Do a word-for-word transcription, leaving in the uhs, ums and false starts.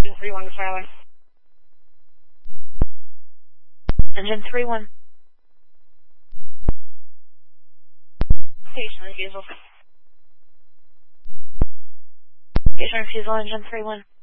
Engine three one to Thailand. Engine three one. Station refusal. Station refusal, engine three one.